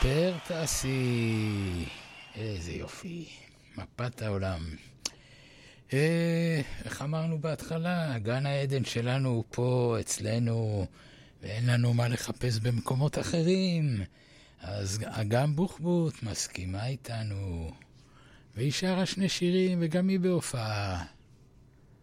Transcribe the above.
ספר תעשי. איזה יופי. מפת העולם. איך אמרנו בהתחלה, גן העדן שלנו הוא פה אצלנו, ואין לנו מה לחפש במקומות אחרים. אז גם בוחבוט מסכימה איתנו. והיא שרה 2 שירים וגם היא בהופעה.